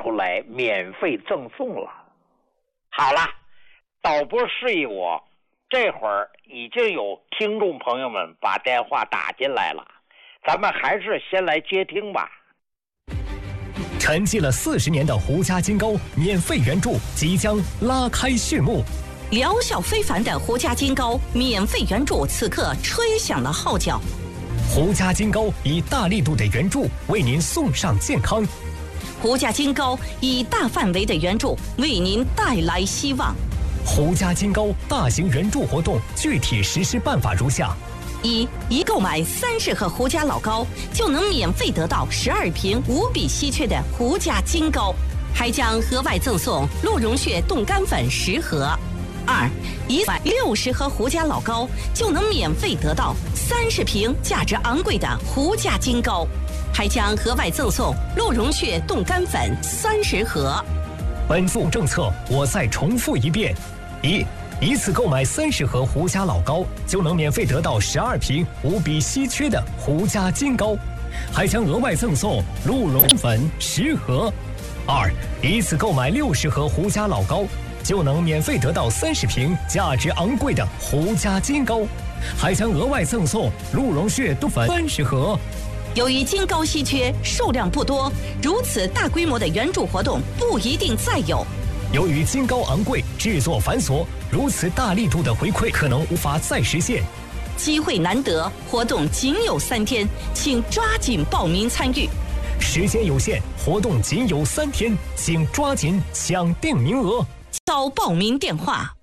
出来免费赠送了。好了，导播示意我，这会儿已经有听众朋友们把电话打进来了，咱们还是先来接听吧。 沉寂了40年的胡家金糕免费援助即将拉开序幕， 疗效非凡的胡家金糕免费援助此刻吹响了号角。 胡家金糕以大力度的援助为您送上健康， 胡家金糕以大范围的援助为您带来希望。 胡家金糕大型援助活动具体实施办法如下： 一购买30盒胡家老糕，就能免费得到12瓶无比稀缺的胡家金糕，还将额外赠送鹿茸血冻干粉10盒。2买60盒胡家老糕，就能免费得到30瓶价值昂贵的胡家金糕，还将额外赠送鹿茸血冻干粉30盒。 本次政策我再重复一遍：一次购买30盒胡家老糕，就能免费得到12瓶无比稀缺的胡家金糕，还将额外赠送鹿茸粉10盒。2一次购买60盒胡家老糕，就能免费得到30瓶价值昂贵的胡家金糕，还将额外赠送鹿茸血冻粉30盒。 由于金糕稀缺，数量不多，如此大规模的援助活动不一定再有。 由于金糕昂贵，制作繁琐，如此大力度的回馈可能无法再实现。 机会难得，活动仅有3天，请抓紧报名参与。 时间有限，活动仅有3天，请抓紧抢定名额。 报报名电话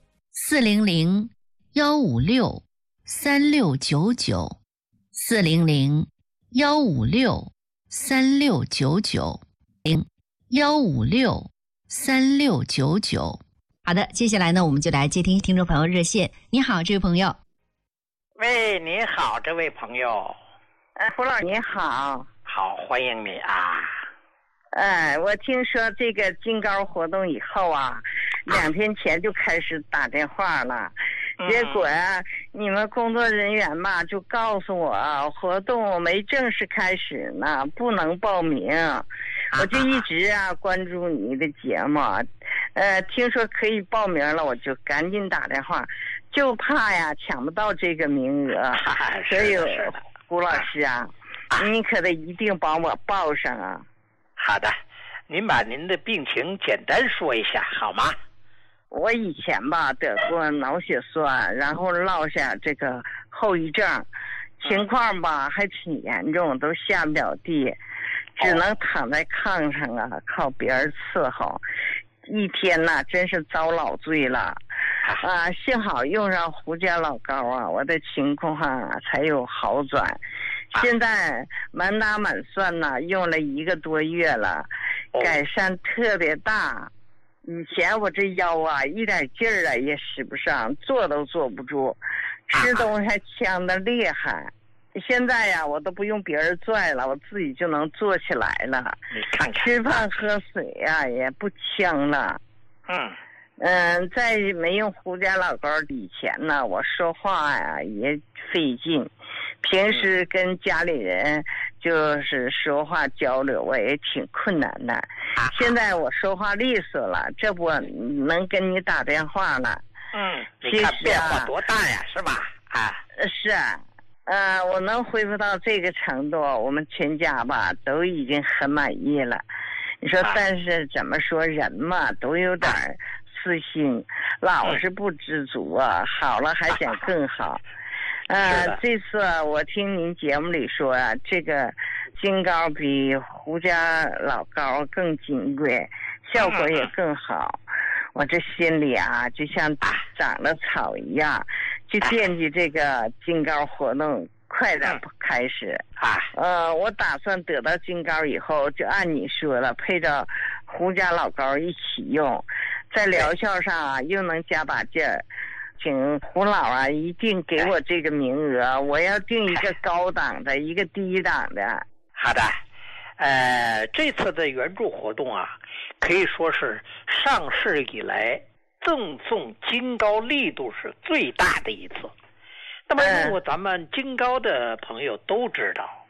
400-156-3699，400-156-3699。好的，接下来呢，我们就来接听听众朋友热线。你好，这位朋友。 喂，你好，这位朋友。 胡老你好。 好，欢迎你啊。 我听说这个金糕活动以后啊，2天前就开始打电话了，结果你们工作人员吧就告诉我活动没正式开始呢，不能报名。我就一直关注你的节目，听说可以报名了，我就赶紧打电话，就怕抢不到这个名额。所以胡老师你可得一定帮我报上啊。 好的，您把您的病情简单说一下好吗？ 我以前吧得过脑血栓，然后落下这个后遗症，情况吧还挺严重，都下不了地，只能躺在炕上靠别人伺候，一天真是遭老罪了。幸好用上胡家老糕我的情况才有好转。现在满打满算用了1个多月了，改善特别大。以前我这腰一点劲儿也使不上，坐都坐不住，吃东西还呛得厉害。现在我都不用别人拽了，我自己就能坐起来了。 你看看， 吃饭喝水也不呛了。在没用胡家老糕以前呢，我说话也费劲，平时跟家里人就是说话交流我也挺困难的。现在我说话利索了，这不能跟你打电话了。 你看变化多大呀，是吧？ 是我能恢复到这个程度，我们全家吧都已经很满意了。你说，但是怎么说，人嘛都有点私心，老是不知足好了还想更好。这次我听您节目里说这个金糕比胡家老糕更金贵，效果也更好。我这心里就像长了草一样，就惦记这个金糕活动快点开始。我打算得到金糕以后，就按你说了，配着胡家老糕一起用，在疗效上又能加把劲儿。请胡老一定给我这个名额，我要定一个高档的，一个低档的。 好的，这次的援助活动可以说是上市以来赠送金糕力度是最大的一次。那么，如果咱们金糕的朋友都知道，